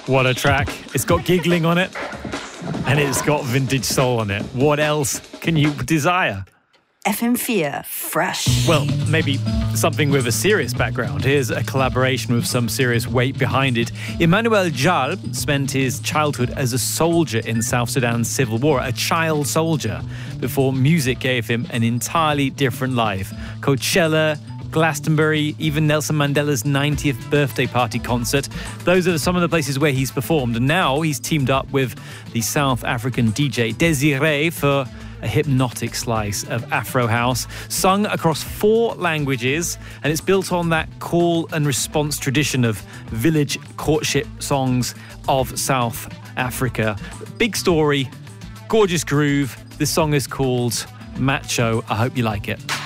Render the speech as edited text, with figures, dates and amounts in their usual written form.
What a track. It's got giggling on it and it's got vintage soul on it. What else can you desire? FM4 Fresh. Well, maybe something with a serious background. Here's a collaboration with some serious weight behind it. Emmanuel Jal spent his childhood as a soldier in South Sudan's civil war, a child soldier, before music gave him an entirely different life. Coachella, Glastonbury, even Nelson Mandela's 90th birthday party concert. Those are some of the places where he's performed. And now he's teamed up with the South African DJ Desiree for a hypnotic slice of Afro House, sung across 4 languages, and it's built on that call and response tradition of village courtship songs of South Africa. Big story, gorgeous groove. This song is called Macho. I hope you like it.